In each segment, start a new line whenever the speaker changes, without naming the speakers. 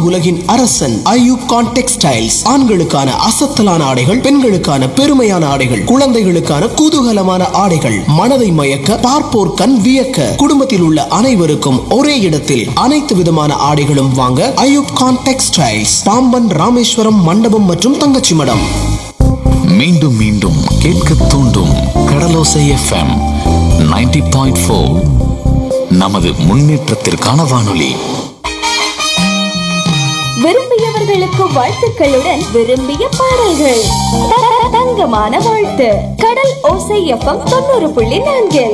உலகின் அரசன் ஐயூகான் டெக்ஸ்டைல்ஸ். ஆண்களுக்கான அசத்தலான ஆடைகள், பெண்களுக்கான பெருமையான ஆடைகள், குழந்தைகளுக்கான குதூகலமான ஆடைகள், மனதை மயக்க பார்ப்போர் கண் வியக்க, குடும்பத்தில் உள்ள அனைவருக்கும் ஒரே இடத்தில் அனைத்து விதமான ஆடைகளும் வாங்க ஐயூகான் டெக்ஸ்டைல்ஸ், பாம்பன், ராமேஸ்வரம், மண்டபம் மற்றும் தங்கச்சி மடம்.
மீண்டும் மீண்டும் கேட்க தூண்டும் கடலோசை FM 90.4. நமது முன்னேற்றத்திற்கான வானொலி.
விரும்பியவர்களுக்கு வாழ்த்துக்களுடன் விரும்பிய பாடல்கள். தங்கமான வாழ்த்து. கடல் ஓசை FM 90.4.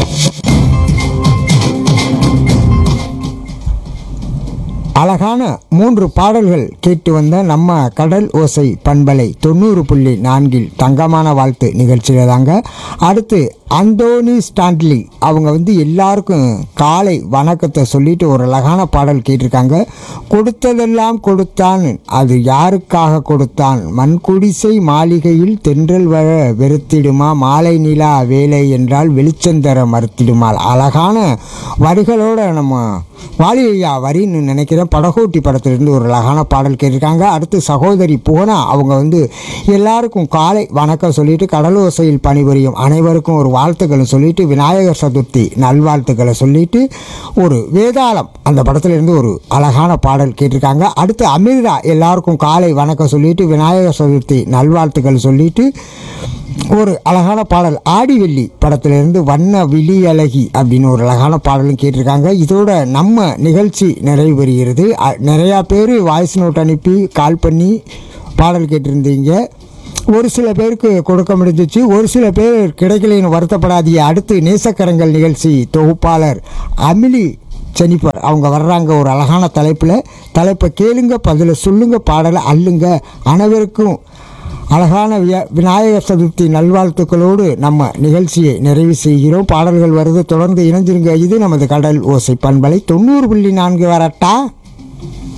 அழகான 3 பாடல்கள் கேட்டு வந்த நம்ம கடல் ஓசை பண்பலை 90.4 தங்கமான வாழ்த்து நிகழ்ச்சியில் தாங்க. அடுத்து அந்தோனி ஸ்டான்லி அவங்க எல்லாருக்கும் காலை வணக்கத்தை சொல்லிட்டு ஒரு அழகான பாடல் கேட்டிருக்காங்க. கொடுத்ததெல்லாம் கொடுத்தான், அது யாருக்காக கொடுத்தான், மண்குடிசை மாளிகையில் தென்றல் வர வெறுத்திடுமா, மாலை நிலா வேலை என்றால் வெளிச்சந்தர மறுத்திடுமாள். அழகான வரிகளோட நம்ம வாலியா வரின்னு நினைக்கிறேன். படகோட்டி படத்திலிருந்து ஒரு அழகான பாடல் கேட்டிருக்காங்க. அடுத்து சகோதரி புவனா அவங்க எல்லாருக்கும் காலை வணக்கம் சொல்லிட்டு கடலோசையில் பணிபுரியும் அனைவருக்கும் ஒரு வாழ்த்துக்களை சொல்லிட்டு விநாயகர் சதுர்த்தி நல்வாழ்த்துக்களை சொல்லிட்டு ஒரு வேதாளம் அந்த படத்திலிருந்து ஒரு அழகான பாடல் கேட்டிருக்காங்க. அடுத்து அமிர்தா எல்லாருக்கும் காலை வணக்கம் சொல்லிட்டு விநாயகர் சதுர்த்தி நல்வாழ்த்துக்கள் சொல்லிட்டு ஒரு அழகான பாடல் ஆடிவெள்ளி படத்திலிருந்து வண்ண விழியழகி அப்படின்னு ஒரு அழகான பாடலும் கேட்டிருக்காங்க. இதோட நம்ம நிகழ்ச்சி நிறைவு பெறுகிறது. நிறையா பேர் வாய்ஸ் நோட் அனுப்பி கால் பண்ணி பாடல் கேட்டிருந்தீங்க. ஒரு சில பேருக்கு கொடுக்க முடிஞ்சிச்சு, ஒரு சில பேர் கிடைக்கலைன்னு வருத்தப்படாதீங்க. அடுத்து நேசக்கரங்கள் நிகழ்ச்சி தொகுப்பாளர் அமிலி ஜெனிஃபர் அவங்க வர்றாங்க ஒரு அழகான தலைப்பை கேளுங்க, பதில சொல்லுங்க, பாடலை அள்ளுங்க. அனைவருக்கும் அழகான விநாயகர் சதுர்த்தி நல்வாழ்த்துக்களோடு நம்ம நிகழ்ச்சியை நிறைவு செய்கிறோம். பாடல்கள் வருது, தொடர்ந்து இணைஞ்சிருங்க. இது நமது கடல் ஓசை பண்பலை 90.4 வரட்டா.